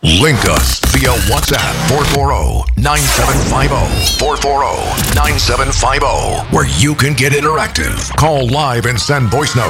Link us via WhatsApp 440-9750. 440-9750, where you can get interactive. Call live and send voice notes.